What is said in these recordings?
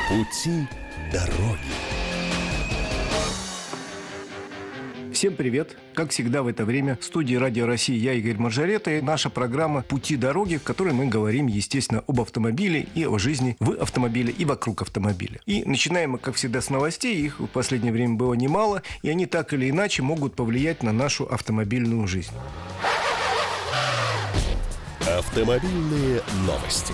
Пути дороги. Всем привет! Как всегда в это время в студии Радио России я, Игорь Маржарета, и наша программа «Пути дороги», в которой мы говорим, естественно, об автомобиле и о жизни в автомобиле и вокруг автомобиля. И начинаем мы, как всегда, с новостей. Их в последнее время было немало, и они так или иначе могут повлиять на нашу автомобильную жизнь. Автомобильные новости.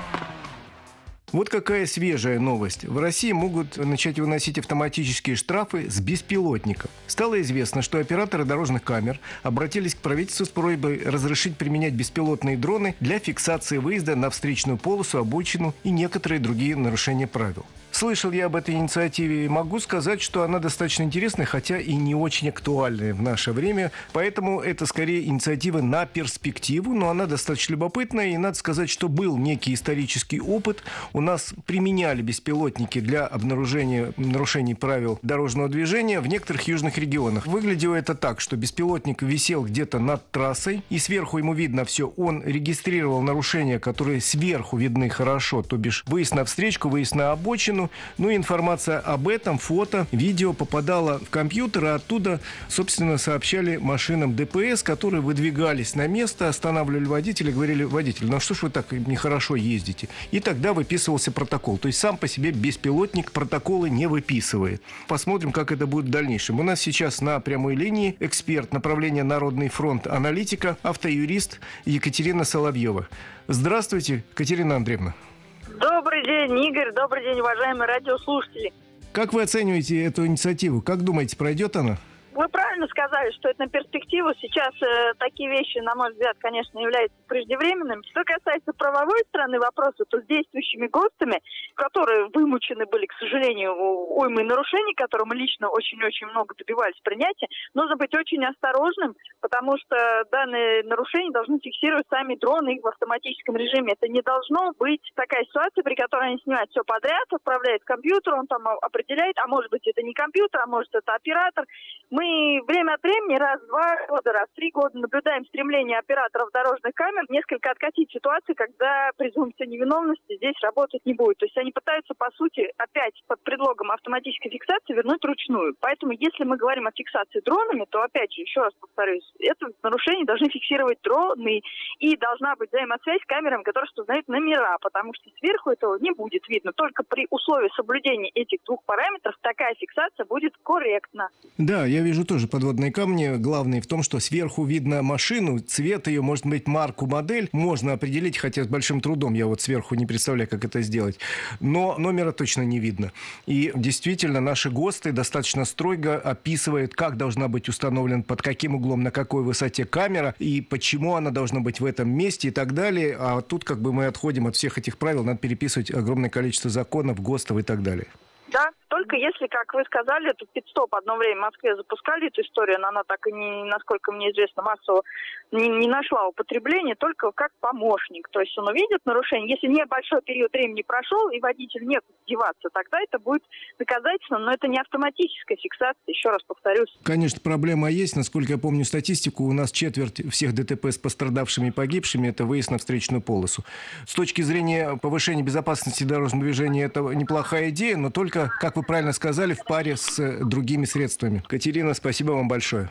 Вот какая свежая новость. В России могут начать выносить автоматические штрафы с беспилотников. Стало известно, что операторы дорожных камер обратились к правительству с просьбой разрешить применять беспилотные дроны для фиксации выезда на встречную полосу, обочину и некоторые другие нарушения правил. Слышал я об этой инициативе и могу сказать, что она достаточно интересная, хотя и не очень актуальная в наше время. Поэтому это скорее инициатива на перспективу, но она достаточно любопытная. И надо сказать, что был некий исторический опыт. У нас применяли беспилотники для обнаружения нарушений правил дорожного движения в некоторых южных регионах. Выглядело это так, что беспилотник висел где-то над трассой, и сверху ему видно все. Он регистрировал нарушения, которые сверху видны хорошо, то бишь выезд на встречку, выезд на обочину. Ну, информация об этом, фото, видео попадала в компьютер, а оттуда, собственно, сообщали машинам ДПС, которые выдвигались на место, останавливали водителя, говорили: водитель, ну что ж вы так нехорошо ездите? И тогда выписывался протокол. То есть сам по себе беспилотник протоколы не выписывает. Посмотрим, как это будет в дальнейшем. У нас сейчас на прямой линии эксперт направления «Народный фронт», аналитика, автоюрист Екатерина Соловьева. Здравствуйте, Катерина Андреевна. Добрый день, Игорь. Добрый день, уважаемые радиослушатели. Как вы оцениваете эту инициативу? Как думаете, пройдет она? Вы правильно сказали, что это на перспективу. Сейчас такие вещи, на мой взгляд, конечно, являются преждевременными. Что касается правовой стороны вопроса, то с действующими ГОСТами, которые вымучены были, к сожалению, уймой нарушений, которые мы лично очень-очень много добивались принятия, нужно быть очень осторожным, потому что данные нарушения должны фиксировать сами дроны в автоматическом режиме. Это не должно быть такая ситуация, при которой они снимают все подряд, отправляют в компьютер, он там определяет, а может быть это не компьютер, а может это оператор. Мы время от времени, раз в 2 года, раз в 3 года наблюдаем стремление операторов дорожных камер несколько откатить ситуацию, когда презумпция невиновности здесь работать не будет. То есть они пытаются, по сути, опять под предлогом автоматической фиксации вернуть ручную. Поэтому, если мы говорим о фиксации дронами, то, опять же, еще раз повторюсь, это нарушение должны фиксировать дроны, и должна быть взаимосвязь с камерами, которые распознают номера, потому что сверху этого не будет видно. Только при условии соблюдения этих двух параметров такая фиксация будет корректна. Да, я вижу тоже подводные камни. Главное в том, что сверху видно машину, цвет ее, может быть, марку, модель можно определить, хотя с большим трудом. Я вот сверху не представляю, как это сделать. Но номера точно не видно. И действительно, наши ГОСТы достаточно строго описывают, как должна быть установлена, под каким углом, на какой высоте камера, и почему она должна быть в этом месте и так далее. А тут как бы мы отходим от всех этих правил, надо переписывать огромное количество законов, ГОСТов и так далее. Да, только если, как вы сказали, этот пит-стоп одно время в Москве запускали эту историю, но она так и не, насколько мне известно, массово не нашла употребления, только как помощник. То есть он увидит нарушение. Если небольшой период времени прошел и водитель некуда деваться, тогда это будет доказательством, но это не автоматическая фиксация, еще раз повторюсь. Конечно, проблема есть. Насколько я помню статистику, у нас четверть всех ДТП с пострадавшими и погибшими – это выезд на встречную полосу. С точки зрения повышения безопасности дорожного движения это неплохая идея, но только, как вы правильно сказали, в паре с другими средствами. Катерина, спасибо вам большое.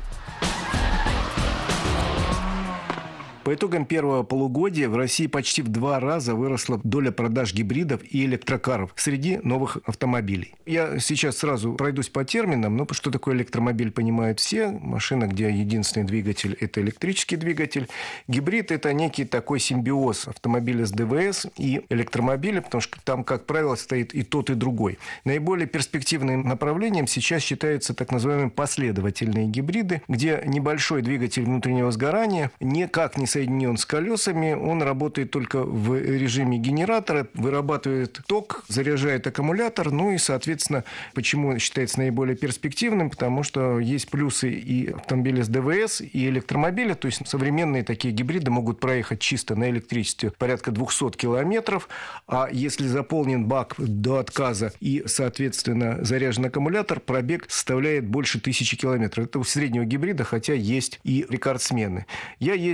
По итогам первого полугодия в России почти в 2 раза выросла доля продаж гибридов и электрокаров среди новых автомобилей. Я сейчас сразу пройдусь по терминам. Ну, что такое электромобиль, понимают все. Машина, где единственный двигатель – это электрический двигатель. Гибрид – это некий такой симбиоз автомобиля с ДВС и электромобиля, потому что там, как правило, стоит и тот, и другой. Наиболее перспективным направлением сейчас считаются так называемые последовательные гибриды, где небольшой двигатель внутреннего сгорания никак не соединен с колесами, он работает только в режиме генератора, вырабатывает ток, заряжает аккумулятор, ну и, соответственно, почему считается наиболее перспективным, потому что есть плюсы и автомобиля с ДВС, и электромобиля, то есть современные такие гибриды могут проехать чисто на электричестве порядка 200 километров, а если заполнен бак до отказа и, соответственно, заряжен аккумулятор, пробег составляет больше 1000 километров. Это у среднего гибрида, хотя есть и рекордсмены. Я ездил и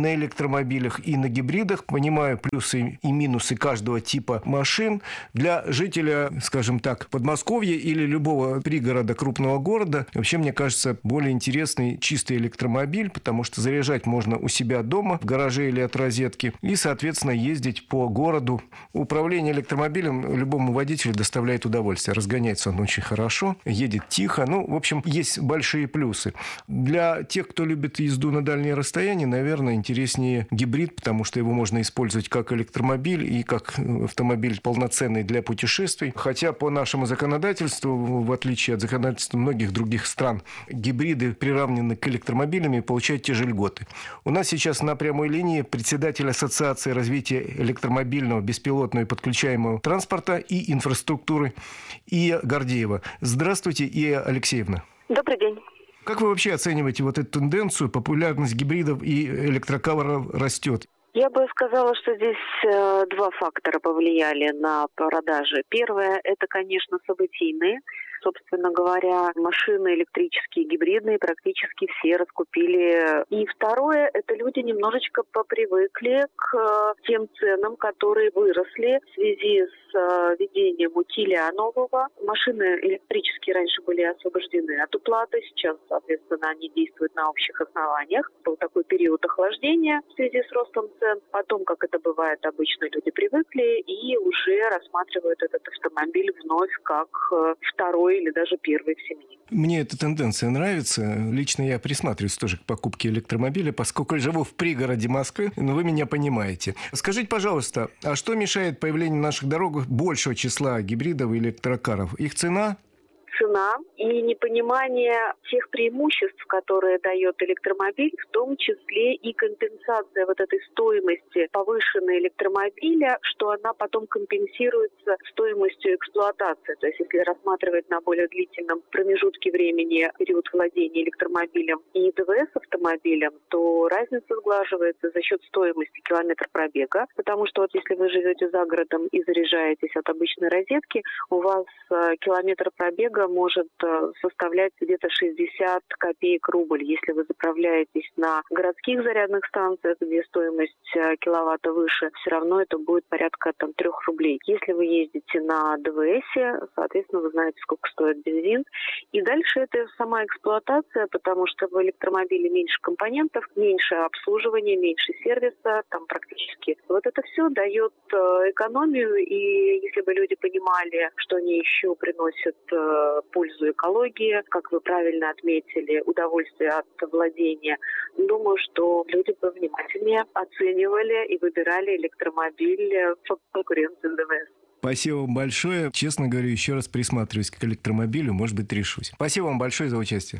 на электромобилях, и на гибридах, понимаю плюсы и минусы каждого типа машин. Для жителя, скажем так, Подмосковья или любого пригорода крупного города, вообще, мне кажется, более интересный чистый электромобиль, потому что заряжать можно у себя дома, в гараже или от розетки, и, соответственно, ездить по городу. Управление электромобилем любому водителю доставляет удовольствие. Разгоняется он очень хорошо, едет тихо. Ну, в общем, есть большие плюсы. Для тех, кто любит езду на дальние расстояния, наверное, интереснее гибрид, потому что его можно использовать как электромобиль и как автомобиль полноценный для путешествий. Хотя по нашему законодательству, в отличие от законодательства многих других стран, гибриды приравнены к электромобилям и получают те же льготы. У нас сейчас на прямой линии председатель Ассоциации развития электромобильного, беспилотного и подключаемого транспорта и инфраструктуры Ия Гордеева. Здравствуйте, Ия Алексеевна. Добрый день. Как вы вообще оцениваете вот эту тенденцию? Популярность гибридов и электрокаров растет. Я бы сказала, что здесь два фактора повлияли на продажи. Первое – это, конечно, событийные. Собственно говоря, машины электрические, гибридные практически все раскупили. И второе – это люди немножечко попривыкли к тем ценам, которые выросли в связи с введением утиля нового. Машины электрические раньше были освобождены от уплаты, сейчас, соответственно, они действуют на общих основаниях. Был такой период охлаждения в связи с ростом цен. Потом, как это бывает, обычно люди привыкли и уже рассматривают этот автомобиль вновь как второй или даже первый в семье. Мне эта тенденция нравится. Лично я присматриваюсь тоже к покупке электромобиля, поскольку живу в пригороде Москвы, но вы меня понимаете. Скажите, пожалуйста, а что мешает появлению на наших дорогах большего числа гибридов и электрокаров? Их цена? Цена и непонимание тех преимуществ, которые дает электромобиль, в том числе и компенсация вот этой стоимости повышенной электромобиля, что она потом компенсируется стоимостью эксплуатации. То есть если рассматривать на более длительном промежутке времени период владения электромобилем и ДВС-автомобилем, то разница сглаживается за счет стоимости километра пробега, потому что вот если вы живете за городом и заряжаетесь от обычной розетки, у вас километр пробега может составлять где-то 60 копеек рубль. Если вы заправляетесь на городских зарядных станциях, где стоимость киловатта выше, все равно это будет порядка 3 рублей. Если вы ездите на ДВСе, соответственно, вы знаете, сколько стоит бензин. И дальше это сама эксплуатация, потому что в электромобиле меньше компонентов, меньше обслуживания, меньше сервиса, там практически. Вот это все дает экономию, и если бы люди понимали, что они еще приносят пользу экологии, как вы правильно отметили, удовольствие от владения. Думаю, что люди бы внимательнее оценивали и выбирали электромобиль в конкуренции с ДВС. Спасибо вам большое. Честно говорю, еще раз присматриваюсь к электромобилю, может быть, решусь. Спасибо вам большое за участие.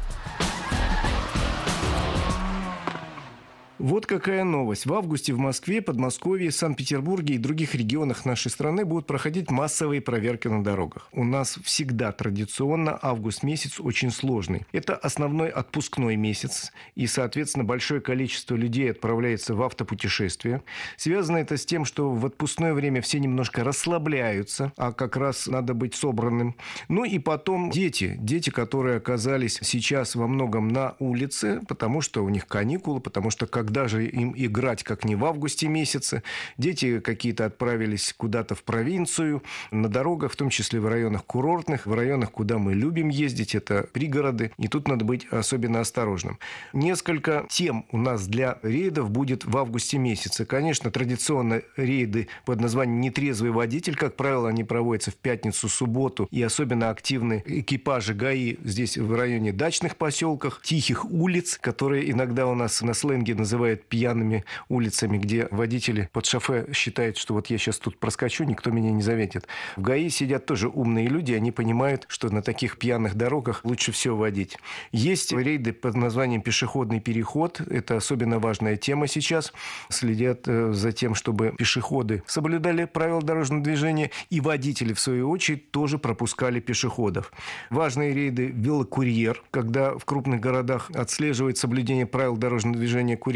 Вот какая новость. В августе в Москве, Подмосковье, Санкт-Петербурге и других регионах нашей страны будут проходить массовые проверки на дорогах. У нас всегда традиционно август месяц очень сложный. Это основной отпускной месяц, и, соответственно, большое количество людей отправляется в автопутешествия. Связано это с тем, что в отпускное время все немножко расслабляются, а как раз надо быть собранным. Ну и потом дети, которые оказались сейчас во многом на улице, потому что у них каникулы, потому что когда же им играть, как не в августе месяце. Дети какие-то отправились куда-то в провинцию, на дорогах, в том числе в районах курортных, в районах, куда мы любим ездить, это пригороды. И тут надо быть особенно осторожным. Несколько тем у нас для рейдов будет в августе месяце. Конечно, традиционно рейды под названием «Нетрезвый водитель». Как правило, они проводятся в пятницу, субботу. И особенно активны экипажи ГАИ здесь в районе дачных поселках, тихих улиц, которые иногда у нас на сленге называют пьяными улицами, где водители под шофе считают, что вот я сейчас тут проскочу, никто меня не заметит. В ГАИ сидят тоже умные люди, они понимают, что на таких пьяных дорогах лучше всего водить. Есть рейды под названием «Пешеходный переход». Это особенно важная тема сейчас. Следят за тем, чтобы пешеходы соблюдали правила дорожного движения, и водители, в свою очередь, тоже пропускали пешеходов. Важные рейды «Велокурьер», когда в крупных городах отслеживает соблюдение правил дорожного движения курьер,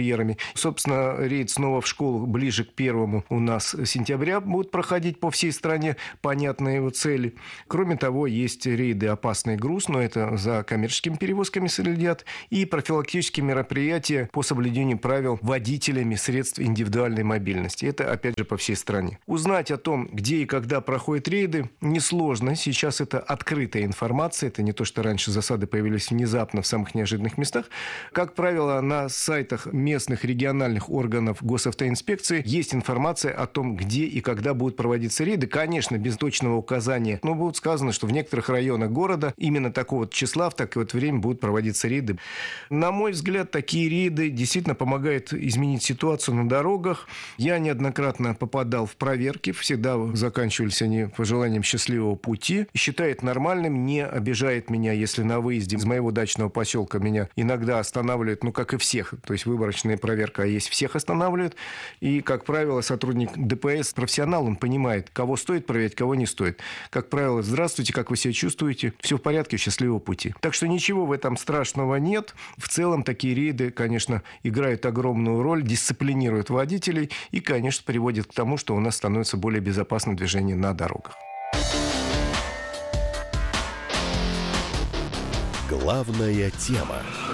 барьерами. Собственно, рейд снова в школу ближе к 1 у нас сентября будут проходить по всей стране, понятные его цели. Кроме того, есть рейды «Опасный груз», но это за коммерческими перевозками следят, и профилактические мероприятия по соблюдению правил водителями средств индивидуальной мобильности. Это, опять же, по всей стране. Узнать о том, где и когда проходят рейды, несложно. Сейчас это открытая информация. Это не то, что раньше засады появились внезапно в самых неожиданных местах. Как правило, на сайтах местных региональных органов госавтоинспекции есть информация о том, где и когда будут проводиться рейды. Конечно, без точного указания, но будет сказано, что в некоторых районах города именно такого числа в такое время будут проводиться рейды. На мой взгляд, такие рейды действительно помогают изменить ситуацию на дорогах. Я неоднократно попадал в проверки, всегда заканчивались они пожеланием счастливого пути. Считает нормальным, не обижает меня, если на выезде из моего дачного поселка меня иногда останавливают, как и всех, то есть выборочная проверка, а есть всех останавливают. И, как правило, сотрудник ДПС профессионал, он понимает, кого стоит проверять, кого не стоит. Как правило, здравствуйте, как вы себя чувствуете? Все в порядке, счастливого пути. Так что ничего в этом страшного нет. В целом, такие рейды, конечно, играют огромную роль, дисциплинируют водителей и, конечно, приводят к тому, что у нас становится более безопасным движение на дорогах. Главная тема.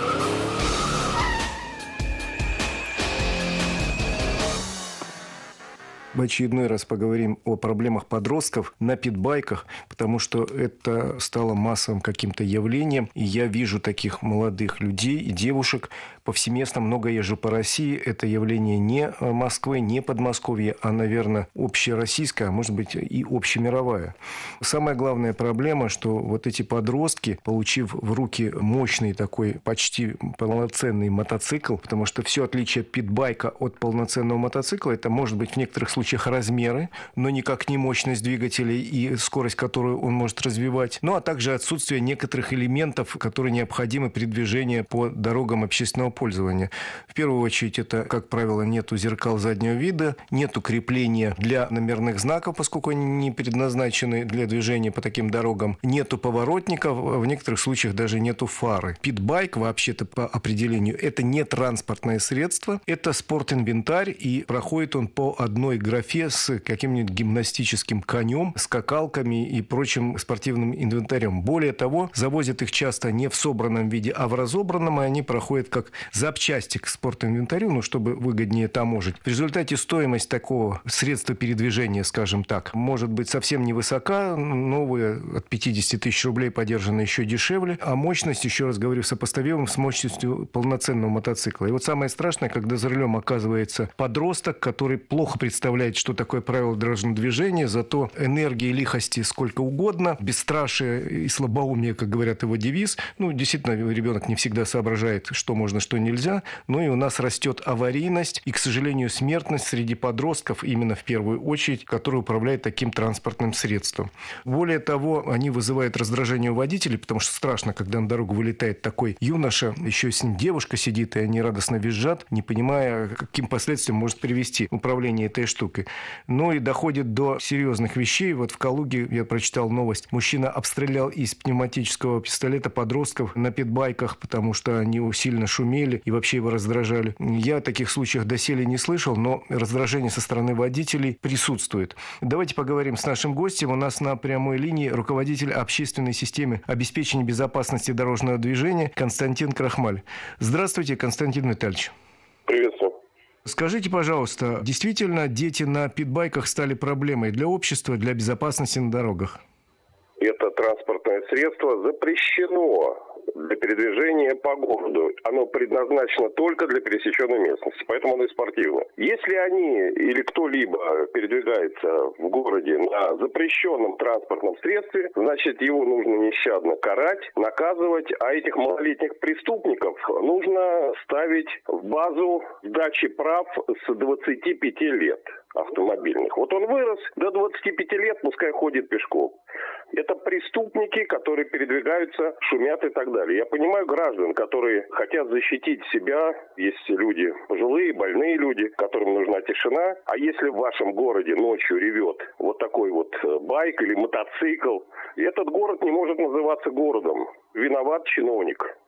В очередной раз поговорим о проблемах подростков на питбайках, потому что это стало массовым каким-то явлением. И я вижу таких молодых людей и девушек повсеместно. Много езжу по России. Это явление не Москвы, не Подмосковья, а, наверное, общероссийское, а может быть и общемировая. Самая главная проблема, что вот эти подростки, получив в руки мощный такой почти полноценный мотоцикл, потому что все отличие питбайка от полноценного мотоцикла, это может быть в некоторых случаях размеры, но никак не мощность двигателя и скорость, которую он может развивать. Ну, а также отсутствие некоторых элементов, которые необходимы при движении по дорогам общественного пользования. В первую очередь, это, как правило, нету зеркал заднего вида, нету крепления для номерных знаков, поскольку они не предназначены для движения по таким дорогам, нету поворотников, в некоторых случаях даже нету фары. Питбайк, вообще-то, по определению, это не транспортное средство, это спортинвентарь, и проходит он по одной графе с каким-нибудь гимнастическим конем, скакалками и прочим спортивным инвентарем. Более того, завозят их часто не в собранном виде, а в разобранном, и они проходят как запчасти к спортинвентарю, чтобы выгоднее таможить. В результате стоимость такого средства передвижения, скажем так, может быть совсем невысока. Новые от 50 тысяч рублей подержаны еще дешевле, а мощность, еще раз говорю, сопоставима с мощностью полноценного мотоцикла. И вот самое страшное, когда за рулем оказывается подросток, который плохо представляет, что такое правило дорожного движения, зато энергии и лихости сколько угодно, бесстрашие и слабоумие, как говорят его девиз. Действительно, ребенок не всегда соображает, что можно, что нельзя. Но и у нас растет аварийность и, к сожалению, смертность среди подростков, именно в первую очередь, которые управляют таким транспортным средством. Более того, они вызывают раздражение у водителей, потому что страшно, когда на дорогу вылетает такой юноша, еще с ним девушка сидит, и они радостно визжат, не понимая, каким последствиям может привести управление этой штукой. И доходит до серьезных вещей. Вот в Калуге я прочитал новость. Мужчина обстрелял из пневматического пистолета подростков на питбайках, потому что они сильно шумели и вообще его раздражали. Я о таких случаях доселе не слышал, но раздражение со стороны водителей присутствует. Давайте поговорим с нашим гостем. У нас на прямой линии руководитель общественной системы обеспечения безопасности дорожного движения Константин Крахмаль. Здравствуйте, Константин Витальевич. Приветствую. Скажите, пожалуйста, действительно дети на питбайках стали проблемой для общества, для безопасности на дорогах? Это транспортное средство запрещено для передвижения по городу. Оно предназначено только для пересеченной местности, поэтому оно и спортивное. Если они или кто-либо передвигается в городе на запрещенном транспортном средстве, значит, его нужно нещадно карать, наказывать, а этих малолетних преступников нужно ставить в базу сдачи прав с 25 лет автомобильных. Вот он вырос до 25 лет, пускай ходит пешком. Это преступники, которые передвигаются, шумят и так далее. Я понимаю граждан, которые хотят защитить себя. Есть люди пожилые, больные люди, которым нужна тишина. А если в вашем городе ночью ревет вот такой вот байк или мотоцикл, этот город не может называться городом. Виноват чиновник.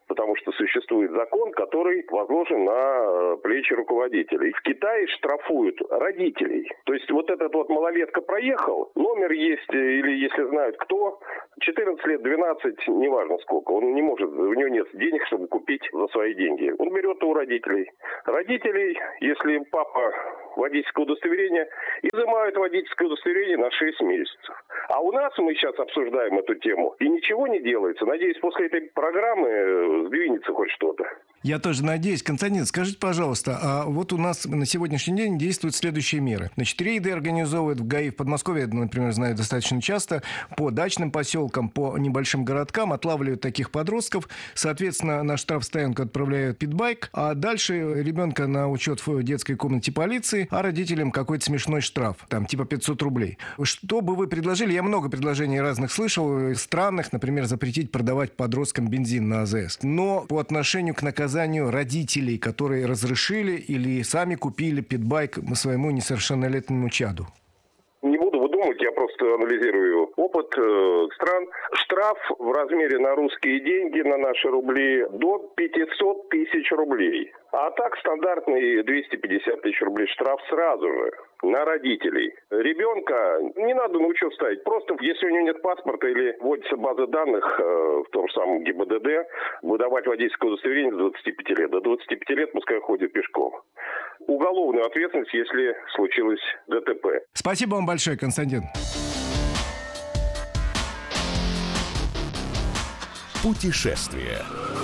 потому что существует закон, который возложен на плечи руководителей. В Китае штрафуют родителей. То есть вот этот вот малолетка проехал, номер есть, или если знают кто, 14 лет, 12, неважно сколько, он не может, у него нет денег, чтобы купить за свои деньги. Он берет у родителей. Родителей, если папа водительское удостоверение, изымают водительское удостоверение на 6 месяцев. А у нас, мы сейчас обсуждаем эту тему, и ничего не делается. Надеюсь, после этой программы сдвинется хоть что-то. Я тоже надеюсь. Константин, скажите, пожалуйста, а вот у нас на сегодняшний день действуют следующие меры. Значит, рейды организовывают в ГАИ в Подмосковье, например, знаю достаточно часто, по дачным поселкам, по небольшим городкам, отлавливают таких подростков. Соответственно, на штрафстоянку отправляют питбайк, а дальше ребенка на учет в детской комнате полиции, а родителям какой-то смешной штраф, там типа 500 рублей. Что бы вы предложили? Я много предложений разных слышал, странных, например, запретить продавать подросткам бензин на АЗС. Но по отношению к наказанию родителей, которые разрешили или сами купили питбайк своему несовершеннолетнему чаду. Не буду выдумывать, я просто анализирую опыт стран. Штраф в размере на русские деньги, на наши рубли, до 500 тысяч рублей. А так стандартный 250 тысяч рублей штраф сразу же на родителей. Ребенка не надо на учет ставить. Просто если у него нет паспорта или вводится база данных в том же самом ГИБДД, выдавать водительское удостоверение до 25 лет. До 25 лет пускай ходит пешком. Уголовную ответственность, если случилось ДТП. Спасибо вам большое, Константин. Путешествие.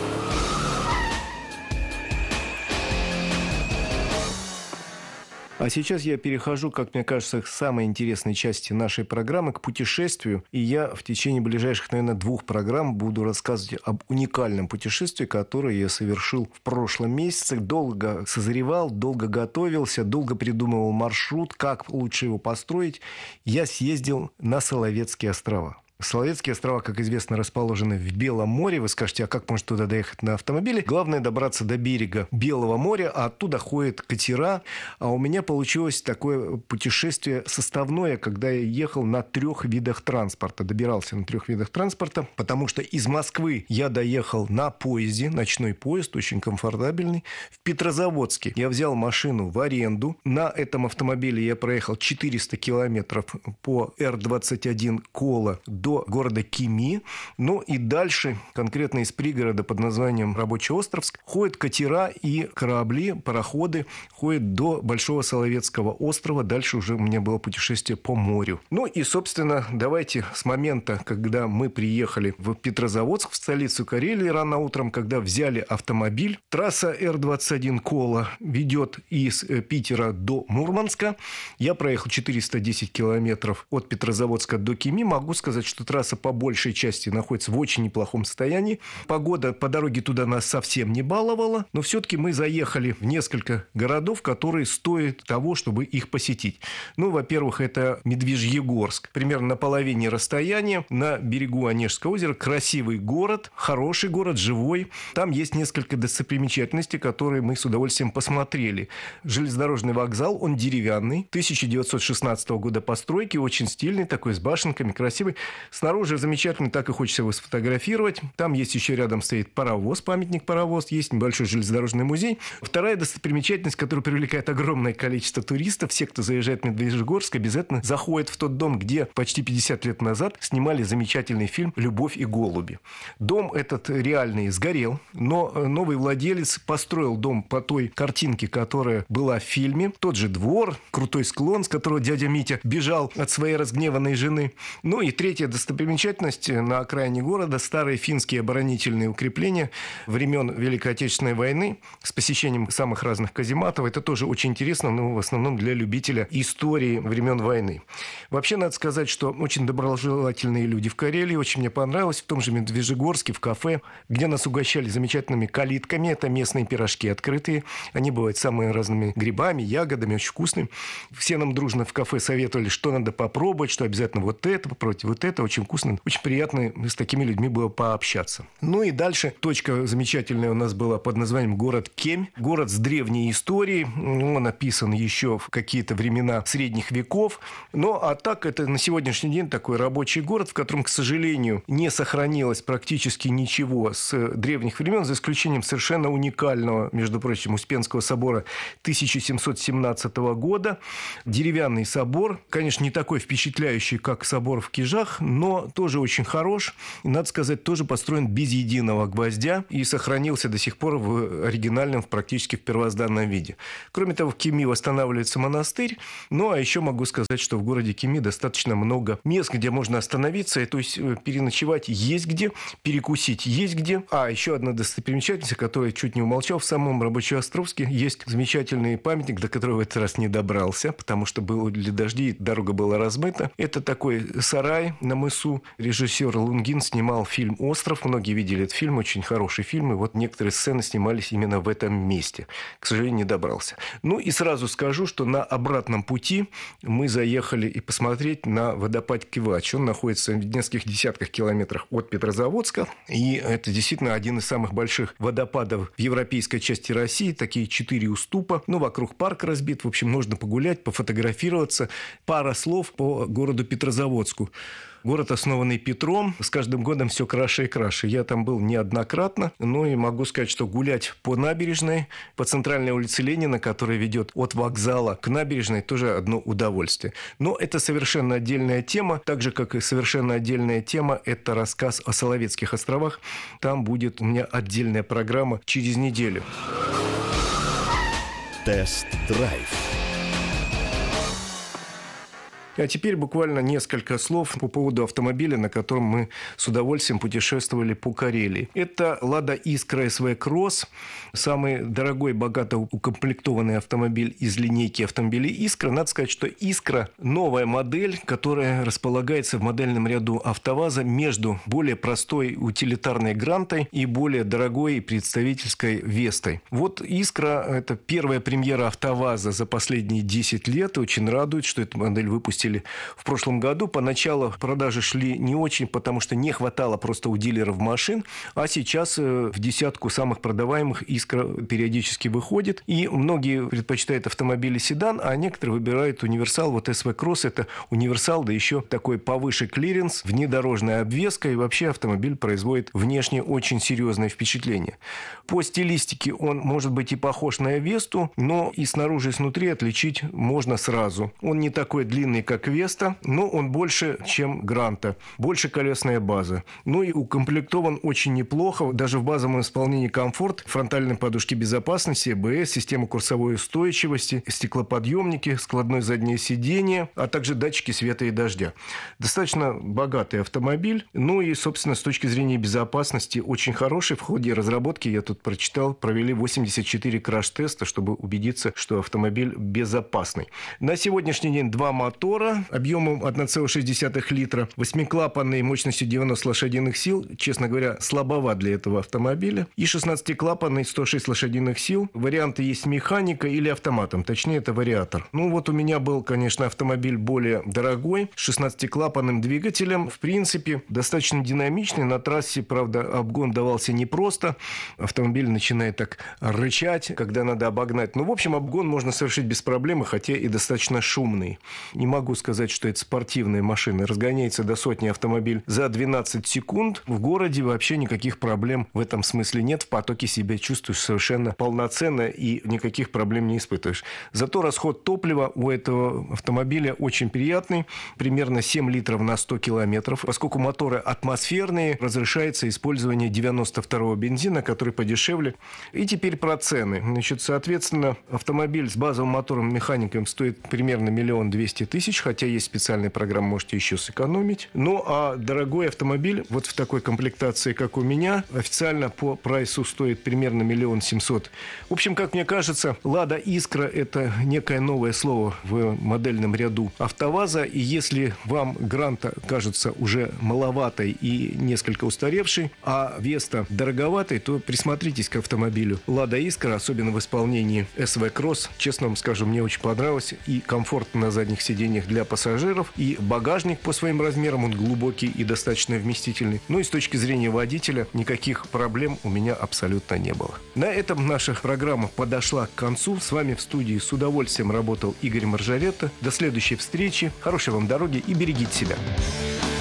А сейчас я перехожу, как мне кажется, к самой интересной части нашей программы, к путешествию. И я в течение ближайших, наверное, 2 программ буду рассказывать об уникальном путешествии, которое я совершил в прошлом месяце. Долго созревал, долго готовился, долго придумывал маршрут, как лучше его построить. Я съездил на Соловецкие острова. Соловецкие острова, как известно, расположены в Белом море. Вы скажете, а как можно туда доехать на автомобиле? Главное добраться до берега Белого моря, а оттуда ходят катера. А у меня получилось такое путешествие составное, когда я ехал на 3 видах транспорта. Добирался на 3 видах транспорта, потому что из Москвы я доехал на поезде, ночной поезд, очень комфортабельный. В Петрозаводске я взял машину в аренду. На этом автомобиле я проехал 400 километров по Р-21 Кола до города Кеми. Ну и дальше, конкретно из пригорода под названием Рабочеостровск, ходят катера и корабли, пароходы, ходят до Большого Соловецкого острова. Дальше уже у меня было путешествие по морю. Ну и, собственно, давайте с момента, когда мы приехали в Петрозаводск, в столицу Карелии, рано утром, когда взяли автомобиль. Трасса Р-21 Кола ведет из Питера до Мурманска. Я проехал 410 километров от Петрозаводска до Кеми. Могу сказать, что трасса по большей части находится в очень неплохом состоянии. Погода по дороге туда нас совсем не баловала, но все-таки мы заехали в несколько городов, которые стоят того, чтобы их посетить. Ну, во-первых, это Медвежьегорск. Примерно на половине расстояния на берегу Онежского озера. Красивый город, хороший город, живой. Там есть несколько достопримечательностей, которые мы с удовольствием посмотрели. Железнодорожный вокзал, он деревянный, 1916 года постройки, очень стильный, такой с башенками, красивый. Снаружи замечательно, так и хочется его сфотографировать. Там есть еще рядом стоит паровоз, памятник паровоз, есть небольшой железнодорожный музей. Вторая достопримечательность, которая привлекает огромное количество туристов, все, кто заезжает в Медвежьегорск, обязательно заходят в тот дом, где почти 50 лет назад снимали замечательный фильм «Любовь и голуби». Дом этот реальный сгорел, но новый владелец построил дом по той картинке, которая была в фильме. Тот же двор, крутой склон, с которого дядя Митя бежал от своей разгневанной жены. Ну и третья достопримечательность на окраине города – старые финские оборонительные укрепления времен Великой Отечественной войны с посещением самых разных казематов. Это тоже очень интересно, но в основном для любителя истории времен войны. Вообще, надо сказать, что очень доброжелательные люди в Карелии. Очень мне понравилось в том же Медвежьегорске, в кафе, где нас угощали замечательными калитками. Это местные пирожки открытые. Они бывают самыми разными грибами, ягодами, очень вкусные. Все нам дружно в кафе советовали, что надо попробовать, что обязательно вот это, против вот этого. очень вкусно, очень приятно с такими людьми было пообщаться. Ну и дальше точка замечательная у нас была под названием город Кемь. Город с древней историей. Он описан еще в какие-то времена средних веков. Ну, а так, это на сегодняшний день такой рабочий город, в котором, к сожалению, не сохранилось практически ничего с древних времен, за исключением совершенно уникального, между прочим, Успенского собора 1717 года. Деревянный собор, конечно, не такой впечатляющий, как собор в Кижах, но тоже очень хорош. И, надо сказать, тоже построен без единого гвоздя и сохранился до сих пор в оригинальном, практически в первозданном виде. Кроме того, в Кеми восстанавливается монастырь. Ну, а еще могу сказать, что в городе Кеми достаточно много мест, где можно остановиться, то есть переночевать есть где, перекусить есть где. А еще одна достопримечательность, которую я чуть не умолчал, в самом Рабочеостровске есть замечательный памятник, до которого в этот раз не добрался, потому что были дожди, дорога была размыта. Это такой сарай на мысу. Режиссер Лунгин снимал фильм «Остров». Многие видели этот фильм, очень хороший фильм. И вот некоторые сцены снимались именно в этом месте. К сожалению, не добрался. Ну и сразу скажу, что на обратном пути мы заехали и посмотреть на водопад Кивач. Он находится в нескольких десятках километрах от Петрозаводска. И это действительно один из самых больших водопадов в европейской части России. Такие 4 уступа. Ну, вокруг парк разбит. В общем, можно погулять, пофотографироваться. Пара слов по городу Петрозаводску. Город, основанный Петром, с каждым годом все краше и краше. Я там был неоднократно, но и могу сказать, что гулять по набережной, по центральной улице Ленина, которая ведет от вокзала к набережной, тоже одно удовольствие. Но это совершенно отдельная тема, так же, как и совершенно отдельная тема – это рассказ о Соловецких островах. Там будет у меня отдельная программа через неделю. Тест-драйв. А теперь буквально несколько слов по поводу автомобиля, на котором мы с удовольствием путешествовали по Карелии. Это «Лада Искра СВ Кросс», самый дорогой, богато укомплектованный автомобиль из линейки автомобилей «Искра». Надо сказать, что «Искра» – новая модель, которая располагается в модельном ряду «АвтоВАЗа» между более простой утилитарной «Грантой» и более дорогой представительской «Вестой». Вот «Искра» – это первая премьера «АвтоВАЗа» за последние 10 лет. И очень радует, что эту модель выпустили в прошлом году. Поначалу продажи шли не очень, потому что не хватало просто у дилеров машин, а сейчас в десятку самых продаваемых «Искра» периодически выходит. И многие предпочитают автомобили седан, а некоторые выбирают универсал. Вот СВ Кросс – это универсал, да еще такой повыше клиренс, внедорожная обвеска, и вообще автомобиль производит внешне очень серьезное впечатление. По стилистике он может быть и похож на Весту, но и снаружи, и снутри отличить можно сразу. Он не такой длинный, как Веста, но он больше, чем Гранта. Больше колесная база. Ну и укомплектован очень неплохо. Даже в базовом исполнении комфорт, фронтальные подушки безопасности, АБС, система курсовой устойчивости, стеклоподъемники, складное заднее сиденье, а также датчики света и дождя. Достаточно богатый автомобиль. Ну и, собственно, с точки зрения безопасности очень хороший. В ходе разработки, я тут прочитал, провели 84 краш-теста, чтобы убедиться, что автомобиль безопасный. На сегодняшний день 2 мотора объемом 1,6 литра, 8-клапанной мощностью 90 лошадиных сил, честно говоря, слабоват для этого автомобиля, и 16-клапанной 106 лошадиных сил. Варианты есть с механикой или автоматом, точнее это вариатор. Ну вот у меня был, конечно, автомобиль более дорогой, с 16-клапанным двигателем, в принципе, достаточно динамичный, на трассе, правда, обгон давался непросто, автомобиль начинает так рычать, когда надо обогнать. Ну, в общем, обгон можно совершить без проблем, хотя и достаточно шумный. Не могу сказать, что это спортивная машина. Разгоняется до сотни автомобиль за 12 секунд. В городе вообще никаких проблем в этом смысле нет. В потоке себя чувствуешь совершенно полноценно и никаких проблем не испытываешь. Зато расход топлива у этого автомобиля очень приятный. Примерно 7 литров на 100 километров. Поскольку моторы атмосферные, разрешается использование 92-го бензина, который подешевле. И теперь про цены. Значит, соответственно, автомобиль с базовым мотором механиком стоит примерно 1 200 000, хотя есть специальная программа, можете еще сэкономить. Ну, а дорогой автомобиль, вот в такой комплектации, как у меня, официально по прайсу стоит примерно 1 700 000. В общем, как мне кажется, «Лада Искра» – это некое новое слово в модельном ряду АвтоВАЗа, и если вам Гранта кажется уже маловатой и несколько устаревшей, а Веста дороговатой, то присмотритесь к автомобилю «Лада Искра», особенно в исполнении СВ Кросс. Честно вам скажу, мне очень понравилось, и комфорт на задних сиденьях для пассажиров, и багажник по своим размерам, он глубокий и достаточно вместительный. Ну и с точки зрения водителя никаких проблем у меня абсолютно не было. На этом наша программа подошла к концу. С вами в студии с удовольствием работал Игорь Маржаретта. До следующей встречи. Хорошей вам дороги и берегите себя.